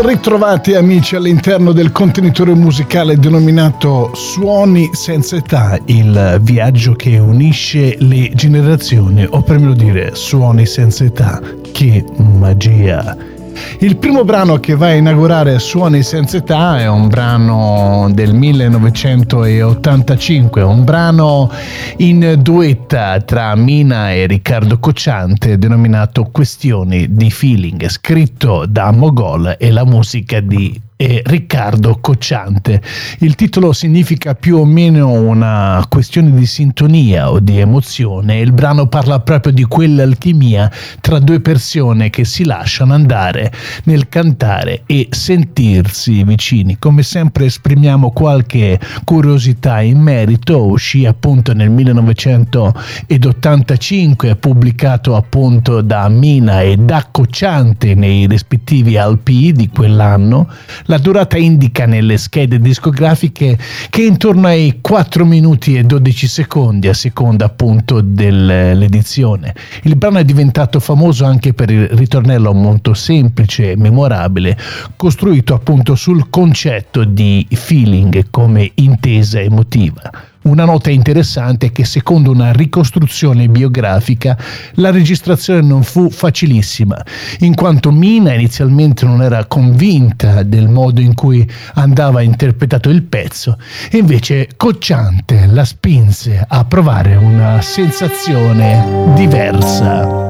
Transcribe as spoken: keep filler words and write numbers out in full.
ritrovati amici all'interno del contenitore musicale denominato Suoni senza età, il viaggio che unisce le generazioni, o per meglio dire Suoni senza età. Che magia! Il primo brano che va a inaugurare Suoni senza età è un brano del millenovecentottantacinque, un brano in duetta tra Mina e Riccardo Cocciante denominato Questioni di Feeling, scritto da Mogol e la musica di e Riccardo Cocciante. Il titolo significa più o meno una questione di sintonia o di emozione. Il brano parla proprio di quell'alchimia tra due persone che si lasciano andare nel cantare e sentirsi vicini. Come sempre esprimiamo qualche curiosità in merito. Uscì appunto nel millenovecentottantacinque, pubblicato appunto da Mina e da Cocciante nei rispettivi L P di quell'anno. La durata indica nelle schede discografiche che è intorno ai quattro minuti e dodici secondi a seconda appunto dell'edizione. Il brano è diventato famoso anche per il ritornello molto semplice e memorabile, costruito appunto sul concetto di feeling come intesa emotiva. Una nota interessante è che secondo una ricostruzione biografica la registrazione non fu facilissima, in quanto Mina inizialmente non era convinta del modo in cui andava interpretato il pezzo, e invece Cocciante la spinse a provare una sensazione diversa.